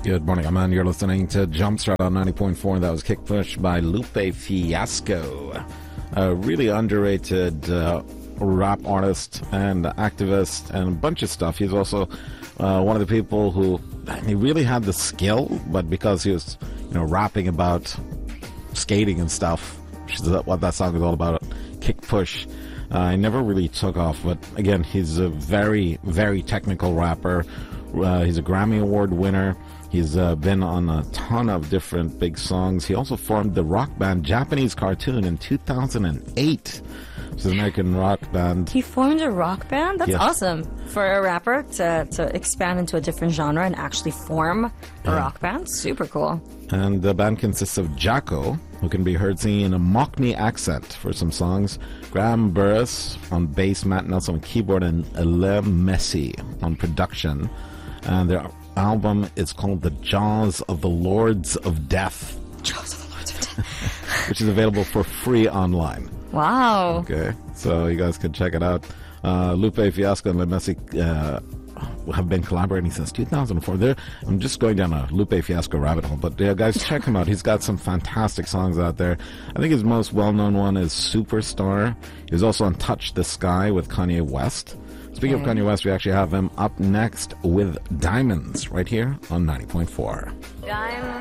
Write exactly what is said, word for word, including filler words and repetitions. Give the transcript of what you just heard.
Good morning, I'm You're listening to Jumpstart on ninety point four. That was Kick Push by Lupe Fiasco. A really underrated uh, rap artist and activist and a bunch of stuff. He's also uh, one of the people who, he really had the skill, but because he was, you know, rapping about skating and stuff, which is what that song is all about, Kick Push, uh, he never really took off. But again, he's a very, very technical rapper. Uh, he's a Grammy Award winner. He's uh, been on a ton of different big songs. He also formed the rock band Japanese Cartoon in two thousand eight. It's an American rock band. He formed a rock band? That's yes. awesome. For a rapper to, to expand into a different genre and actually form a yeah. rock band? Super cool. And the band consists of Jacko, who can be heard singing in a Mockney accent for some songs, Graham Burris on bass, Matt Nelson on keyboard, and Elem Messi on production. And their album is called The Jaws of the Lords of Death. Jaws of the Lords of Death. Which is available for free online. Wow. Okay, so you guys can check it out. Uh, Lupe Fiasco and Elem Messi uh, have been collaborating since two thousand four. They're, I'm just going down a Lupe Fiasco rabbit hole, but yeah, guys, check him out. He's got some fantastic songs out there. I think his most well-known one is Superstar. He's also on Touch the Sky with Kanye West. Speaking okay. of Kanye West, we actually have him up next with Diamonds right here on ninety point four. Diamonds.